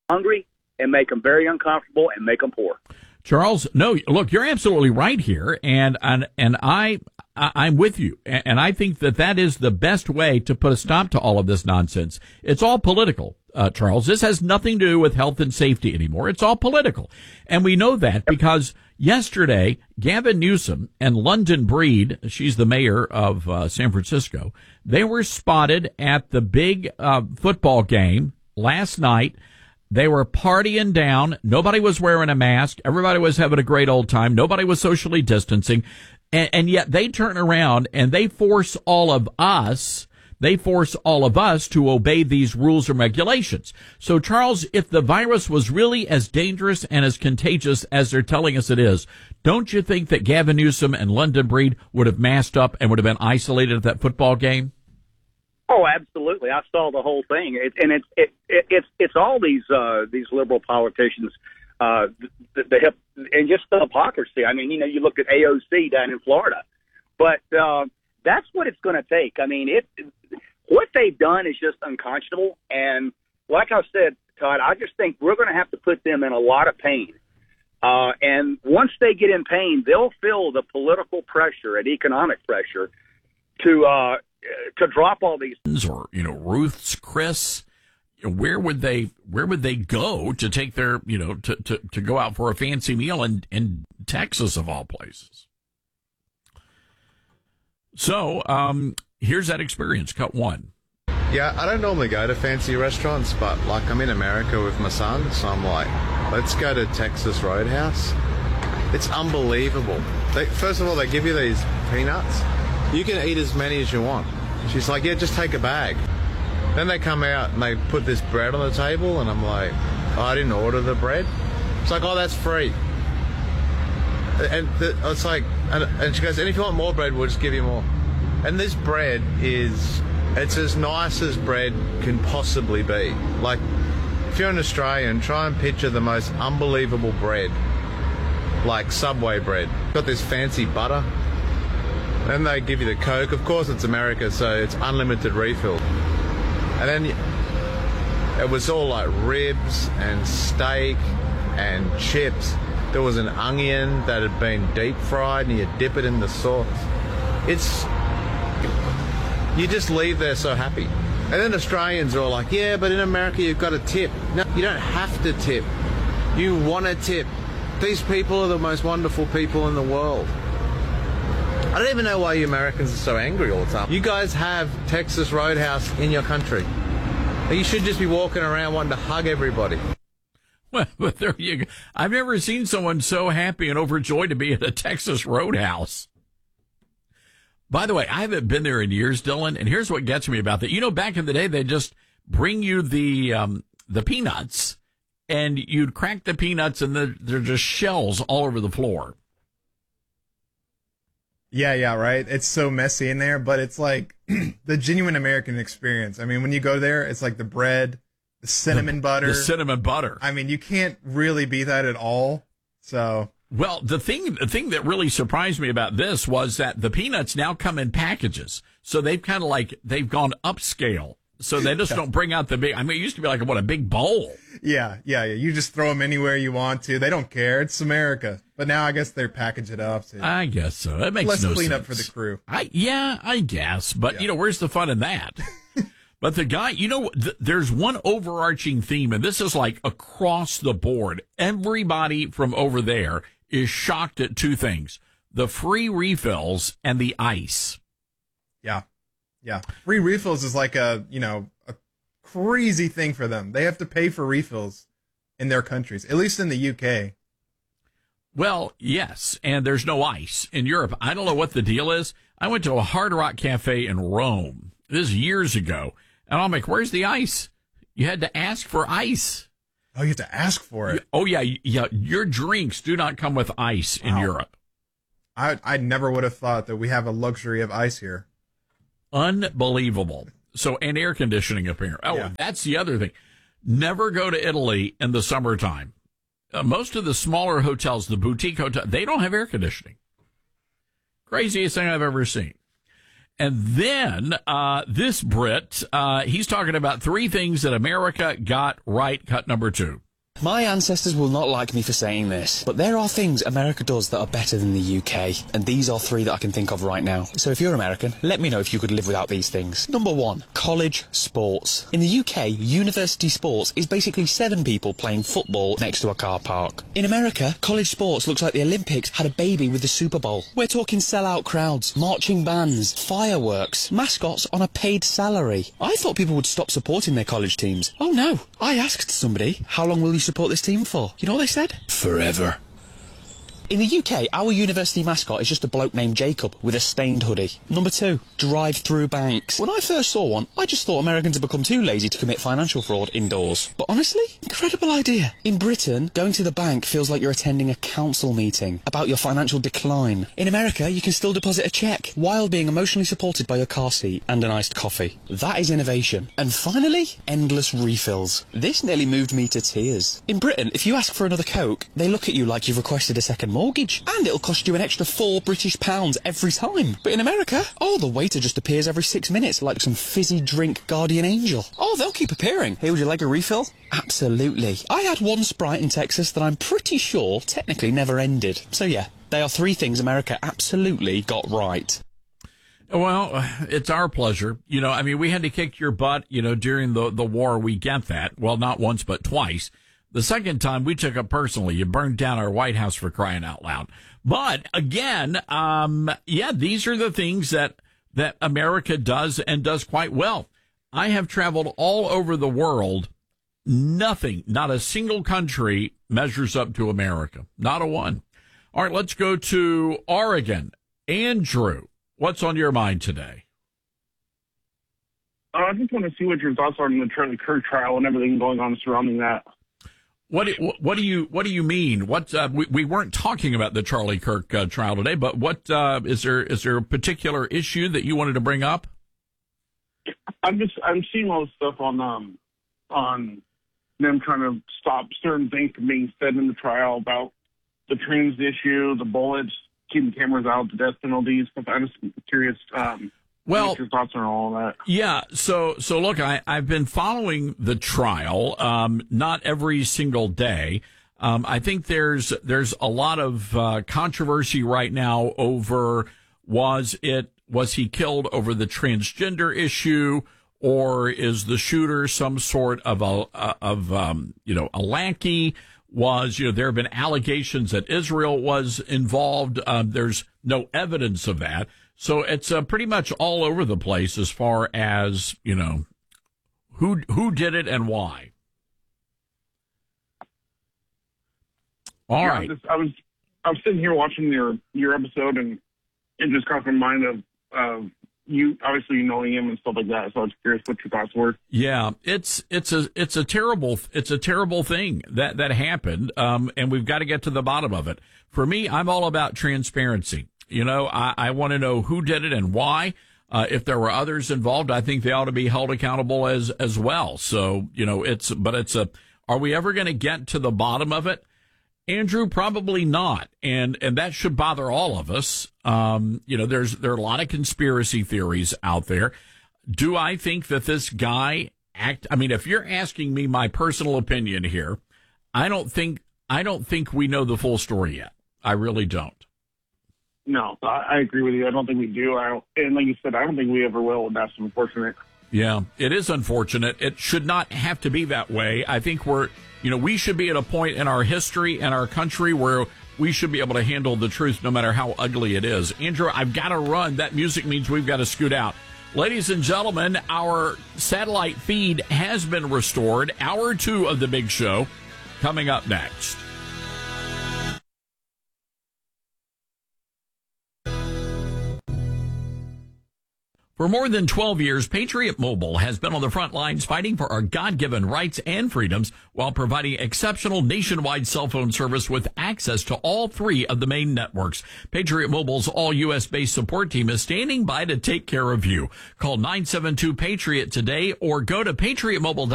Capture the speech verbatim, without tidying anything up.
hungry and make them very uncomfortable and make them poor. Charles, no, look, you're absolutely right here, and and and I, I I'm with you, and I think that that is the best way to put a stop to all of this nonsense. It's all political, uh, Charles. This has nothing to do with health and safety anymore. It's all political, and we know that because yesterday Gavin Newsom and London Breed, she's the mayor of uh, San Francisco, they were spotted at the big uh, football game last night. They were partying down. Nobody was wearing a mask. Everybody was having a great old time. Nobody was socially distancing. And, and yet they turn around and they force all of us, they force all of us to obey these rules and regulations. So, Charles, if the virus was really as dangerous and as contagious as they're telling us it is, don't you think that Gavin Newsom and London Breed would have masked up and would have been isolated at that football game? Oh, absolutely! I saw the whole thing, it, and it's it, it, it's it's all these uh, these liberal politicians, uh, the, the hip, and just the hypocrisy. I mean, you know, you look at A O C down in Florida, but uh, that's what it's going to take. I mean, it what they've done is just unconscionable, and like I said, Todd, I just think we're going to have to put them in a lot of pain. Uh, and once they get in pain, they'll feel the political pressure and economic pressure to. Uh, to drop all these, or you know, Ruth's Chris, where would they where would they go to take their you know to, to, to go out for a fancy meal in in Texas of all places? So um, here's that experience. Cut one. Yeah, I don't normally go to fancy restaurants, but like I'm in America with my son, so I'm like, let's go to Texas Roadhouse. It's unbelievable. They, first of all, they give you these peanuts. You can eat as many as you want. She's like, yeah, just take a bag. Then they come out and they put this bread on the table, and I'm like, oh, I didn't order the bread. It's like, oh, that's free. And the, it's like, and, and she goes, and if you want more bread, we'll just give you more. And this bread is, it's as nice as bread can possibly be. Like, if you're an Australian, try and picture the most unbelievable bread, like Subway bread. Got this fancy butter. Then they give you the Coke. Of course, it's America, so it's unlimited refill. And then it was all like ribs and steak and chips. There was an onion that had been deep fried, and you dip it in the sauce. It's... You just leave there so happy. And then Australians are all like, yeah, but in America you've got to tip. No, you don't have to tip. You want to tip. These people are the most wonderful people in the world. I don't even know why you Americans are so angry all the time. You guys have Texas Roadhouse in your country. You should just be walking around wanting to hug everybody. Well, but there you go. I've never seen someone so happy and overjoyed to be at a Texas Roadhouse. By the way, I haven't been there in years, Dylan, and here's what gets me about that. You know, back in the day, they just bring you the um, the peanuts, and you'd crack the peanuts, and the, they're just shells all over the floor. Yeah, yeah, right. It's so messy in there, but it's like the genuine American experience. I mean, when you go there, it's like the bread, the cinnamon the, butter. The cinnamon butter. I mean, you can't really beat that at all. So, well, the thing the thing that really surprised me about this was that the peanuts now come in packages. So they've kind of like, they've gone upscale. So they just don't bring out the big, I mean, it used to be like, what, a big bowl. Yeah, yeah, yeah. You just throw them anywhere you want to. They don't care. It's America. But now I guess they package it up. So I guess so. That makes less no cleanup sense. for the crew. I Yeah, I guess. But, yeah. you know, where's the fun in that? But the guy, you know, th- there's one overarching theme, and this is like across the board. Everybody from over there is shocked at two things: the free refills and the ice. Yeah. Yeah. Free refills is like a, you know, a crazy thing for them. They have to pay for refills in their countries, at least in the U K. Well, yes, and there's no ice in Europe. I don't know what the deal is. I went to a Hard Rock Cafe in Rome. This is years ago. And I'm like, where's the ice? You had to ask for ice. Oh, you have to ask for it? Oh, yeah. yeah. Your drinks do not come with ice in wow. Europe. I I never would have thought that we have a luxury of ice here. Unbelievable. So, and air conditioning up here. Oh, yeah. That's the other thing. Never go to Italy in the summertime. Uh, most of the smaller hotels, the boutique hotels, they don't have air conditioning. Craziest thing I've ever seen. And then uh, this Brit, uh, he's talking about three things that America got right. Cut number two. My ancestors will not like me for saying this, but there are things America does that are better than the U K, and these are three that I can think of right now. So if you're American, let me know if you could live without these things. Number one, college sports. In the U K, university sports is basically seven people playing football next to a car park. In America, college sports looks like the Olympics had a baby with the Super Bowl. We're talking sellout crowds, marching bands, fireworks, mascots on a paid salary. I thought people would stop supporting their college teams. Oh no, I asked somebody, how long will you support this team for? You know what they said? Forever. In the U K, our university mascot is just a bloke named Jacob with a stained hoodie. Number two, drive-through banks. When I first saw one, I just thought Americans had become too lazy to commit financial fraud indoors. But honestly, incredible idea. In Britain, going to the bank feels like you're attending a council meeting about your financial decline. In America, you can still deposit a cheque while being emotionally supported by your car seat and an iced coffee. That is innovation. And finally, endless refills. This nearly moved me to tears. In Britain, if you ask for another Coke, they look at you like you've requested a second mortgage, and it'll cost you an extra four British pounds every time. But in America, oh, the waiter just appears every six minutes like some fizzy drink guardian angel. Oh, they'll keep appearing. Hey, would you like a refill? Absolutely. I had one Sprite in Texas that I'm pretty sure technically never ended. So yeah, they are three things America absolutely got right. Well, it's our pleasure. You know, I mean, we had to kick your butt, you know, during the, the war. We get that. Well, not once, but twice. The second time we took it personally. You burned down our White House, for crying out loud. But again, um, yeah, these are the things that, that America does and does quite well. I have traveled all over the world. Nothing, not a single country measures up to America. Not a one. All right, let's go to Oregon. Andrew, what's on your mind today? Uh, I just want to see what your thoughts are on the Charlie Kirk trial and everything going on surrounding that. What do, what do you what do you mean? What uh, we we weren't talking about the Charlie Kirk uh, trial today, but what uh, is there is there a particular issue that you wanted to bring up? I'm just I'm seeing all this stuff on um on them trying to stop certain things from being said in the trial about the trans issue, the bullets, keeping cameras out, the death penalties. I'm just curious. Um, Well, what's your thoughts on all that? Yeah. So, so look, I, I've been following the trial, um, not every single day. Um, I think there's, there's a lot of, uh, controversy right now over was it, was he killed over the transgender issue, or is the shooter some sort of a, of, um, you know, a lackey? Was, you know, there have been allegations that Israel was involved. Um, there's no evidence of that. So it's uh, pretty much all over the place as far as, you know, who who did it and why. All yeah, right. I, just, I was I was sitting here watching your your episode, and it just got from mind of of you obviously knowing him and stuff like that. So I was curious what your thoughts were. Yeah, it's it's a it's a terrible it's a terrible thing that that happened, um, and we've got to get to the bottom of it. For me, I'm all about transparency. You know, I, I want to know who did it and why. Uh, if there were others involved, I think they ought to be held accountable as, as well. So, you know, it's, but it's a, are we ever going to get to the bottom of it? Andrew, probably not. And, and that should bother all of us. Um, you know, there's, there are a lot of conspiracy theories out there. Do I think that this guy act, I mean, if you're asking me my personal opinion here, I don't think, I don't think we know the full story yet. I really don't. No, I, I agree with you. I don't think we do. I don't, and like you said, I don't think we ever will, and that's unfortunate. Yeah, it is unfortunate. It should not have to be that way. I think we're, you know, we should be at a point in our history and our country where we should be able to handle the truth no matter how ugly it is. Andrew, I've got to run. That music means we've got to scoot out. Ladies and gentlemen, our satellite feed has been restored. Hour two of the big show coming up next. For more than twelve years, Patriot Mobile has been on the front lines fighting for our God-given rights and freedoms while providing exceptional nationwide cell phone service with access to all three of the main networks. Patriot Mobile's all-U S-based support team is standing by to take care of you. Call nine seven two PATRIOT today or go to patriot mobile dot com.